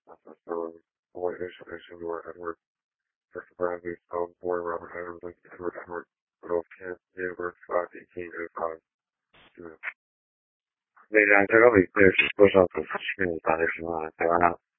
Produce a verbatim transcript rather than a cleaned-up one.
So, boy, Isham, Isham, Lord Edward, Christopher Bradley, Stone, Boy, Robert Edward, Lincoln, Edward, Edward, Rudolph Kent, Edward, Scott, eighteen, oh five. Nee, nou, ik heb wel niet meer gesproken over verschillende tariffen, maar